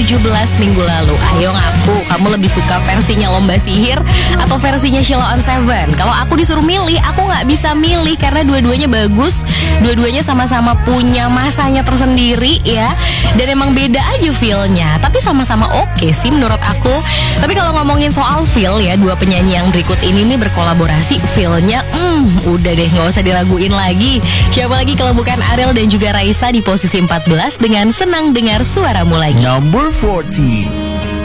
17 minggu lalu. Ayo ngaku, kamu lebih suka versinya Lomba Sihir atau versinya Sheila on 7? Kalau aku disuruh milih, aku nggak bisa milih karena dua-duanya bagus. Dua-duanya sama-sama punya masanya tersendiri ya. Dan emang beda aja feel-nya, tapi sama-sama oke sih menurut aku. Tapi kalau ngomongin soal feel ya, dua penyanyi yang berikut ini nih berkolaborasi, feel-nya udah deh nggak usah diraguin lagi. Siapa lagi kalau bukan Ariel dan juga Raisa di posisi 14 dengan Senang Dengar Suaramu Lagi. Number 14.